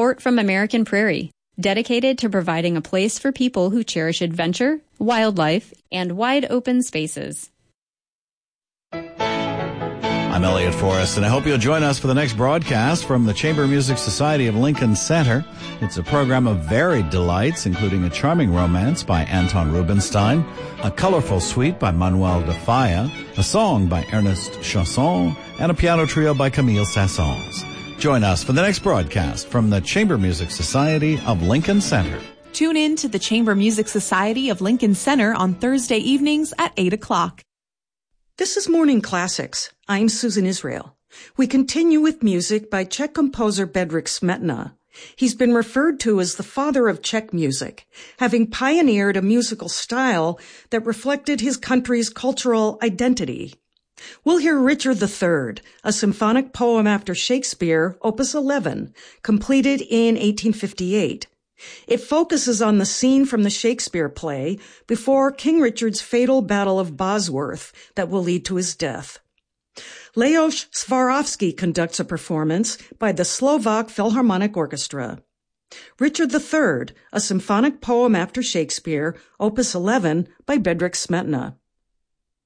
support from American Prairie, dedicated to providing a place for people who cherish adventure, wildlife, and wide open spaces. I'm Elliot Forrest, and I hope you'll join us for the next broadcast from the Chamber Music Society of Lincoln Center. It's a program of varied delights, including a charming romance by Anton Rubinstein, a colorful suite by Manuel de Falla, a song by Ernest Chausson, and a piano trio by Camille Saint-Saëns. Join us for the next broadcast from the Chamber Music Society of Lincoln Center. Tune in to the Chamber Music Society of Lincoln Center on Thursday evenings at 8 o'clock. This is Morning Classics. I'm Susan Israel. We continue with music by Czech composer Bedřich Smetana. He's been referred to as the father of Czech music, having pioneered a musical style that reflected his country's cultural identity. We'll hear Richard III, a symphonic poem after Shakespeare, Opus 11, completed in 1858. It focuses on the scene from the Shakespeare play before King Richard's fatal Battle of Bosworth that will lead to his death. Leos Swarovski conducts a performance by the Slovak Philharmonic Orchestra. Richard III, a symphonic poem after Shakespeare, Opus 11 by Bedřich Smetana.